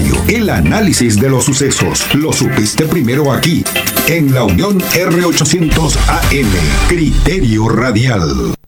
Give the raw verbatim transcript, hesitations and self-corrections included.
Radio, el análisis de los sucesos. Lo supiste primero aquí, en la Unión R ochocientos A M, Criterio Radial.